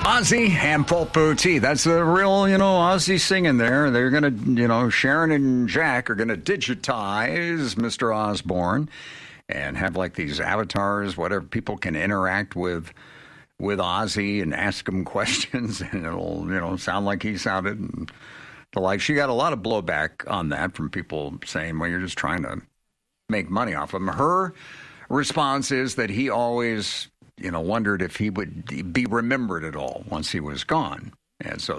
Ozzy and Paul Poteet. That's the real, Ozzy singing there. They're going to, Sharon and Jack are going to digitize Mr. Osborne and have like these avatars, whatever people can interact with Ozzy and ask him questions, and it'll, sound like he sounded. And the like. She got a lot of blowback on that from people saying, well, you're just trying to make money off him. Her response is that he always, wondered if he would be remembered at all once he was gone. And so